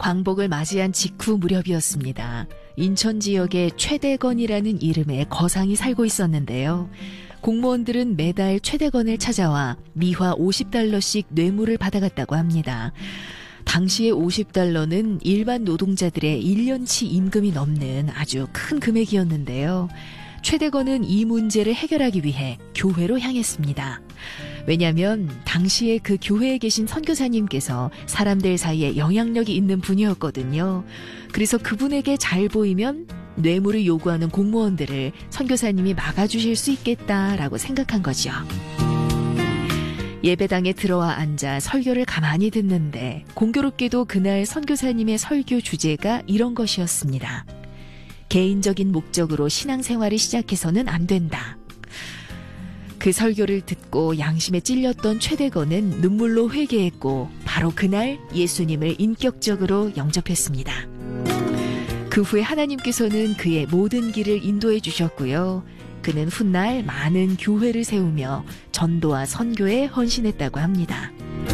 광복을 맞이한 직후 무렵이었습니다. 인천 지역에 최대건이라는 이름의 거상이 살고 있었는데요. 공무원들은 매달 최대건을 찾아와 미화 50달러씩 뇌물을 받아갔다고 합니다. 당시의 50달러는 일반 노동자들의 1년치 임금이 넘는 아주 큰 금액이었는데요. 최대건은 이 문제를 해결하기 위해 교회로 향했습니다. 왜냐하면 당시에 그 교회에 계신 선교사님께서 사람들 사이에 영향력이 있는 분이었거든요. 그래서 그분에게 잘 보이면 뇌물을 요구하는 공무원들을 선교사님이 막아주실 수 있겠다라고 생각한 거죠. 예배당에 들어와 앉아 설교를 가만히 듣는데 공교롭게도 그날 선교사님의 설교 주제가 이런 것이었습니다. 개인적인 목적으로 신앙생활을 시작해서는 안 된다. 그 설교를 듣고 양심에 찔렸던 최대건은 눈물로 회개했고 바로 그날 예수님을 인격적으로 영접했습니다. 그 후에 하나님께서는 그의 모든 길을 인도해 주셨고요. 그는 훗날 많은 교회를 세우며 전도와 선교에 헌신했다고 합니다.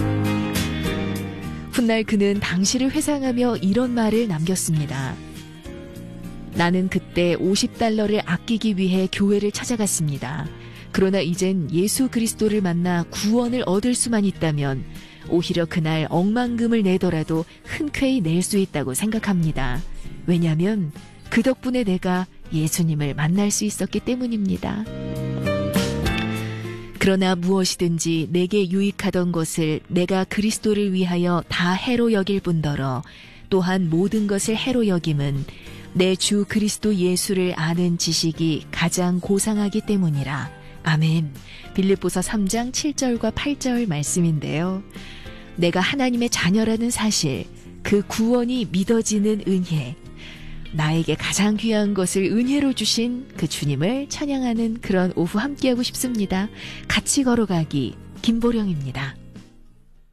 훗날 그는 당시를 회상하며 이런 말을 남겼습니다. 나는 그때 50달러를 아끼기 위해 교회를 찾아갔습니다. 그러나 이젠 예수 그리스도를 만나 구원을 얻을 수만 있다면 오히려 그날 억만금을 내더라도 흔쾌히 낼 수 있다고 생각합니다. 왜냐하면 그 덕분에 내가 예수님을 만날 수 있었기 때문입니다. 그러나 무엇이든지 내게 유익하던 것을 내가 그리스도를 위하여 다 해로 여길 뿐더러 또한 모든 것을 해로 여김은 내 주 그리스도 예수를 아는 지식이 가장 고상하기 때문이라. 아멘. 빌립보서 3장 7절과 8절 말씀인데요. 내가 하나님의 자녀라는 사실, 그 구원이 믿어지는 은혜, 나에게 가장 귀한 것을 은혜로 주신 그 주님을 찬양하는 그런 오후 함께하고 싶습니다. 같이 걸어가기 김보령입니다.